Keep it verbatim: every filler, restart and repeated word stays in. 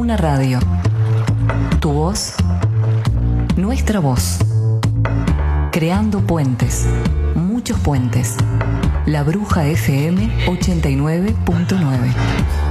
una radio. Tu voz, nuestra voz. Creando puentes, muchos puentes. La Bruja F M ochenta y nueve punto nueve.